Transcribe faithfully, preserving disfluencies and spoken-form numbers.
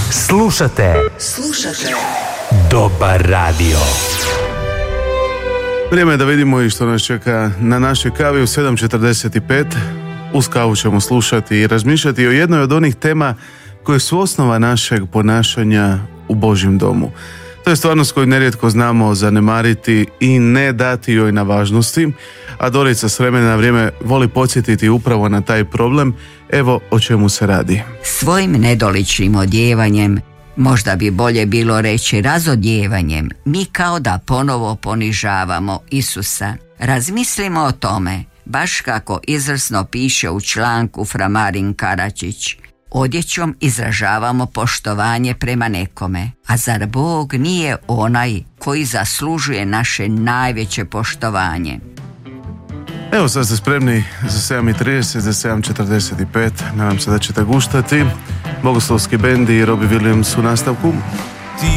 Slušate. Slušate. Dobar radio. Vrijeme je da vidimo i što nas čeka na našoj kavi u sedam četrdeset pet. Uz kavu ćemo slušati i razmišljati o jednoj od onih tema koje su osnova našeg ponašanja u Božjem domu. To je stvarnost koju nerijetko znamo zanemariti i ne dati joj na važnosti, a Dorica s vremena na vrijeme voli podsjetiti upravo na taj problem. Evo o čemu se radi. Svojim nedoličnim odjevanjem, možda bi bolje bilo reći razodjevanjem, mi kao da ponovo ponižavamo Isusa. Razmislimo o tome, baš kako izvrsno piše u članku fra Marin Karačić. Odjećom izražavamo poštovanje prema nekome, a zar Bog nije onaj koji zaslužuje naše najveće poštovanje? Evo sad ste spremni za sedam trideset, za sedam četrdeset pet. Nadam se da ćete guštati. Bogoslovski bend i Robbie Williams u nastavku.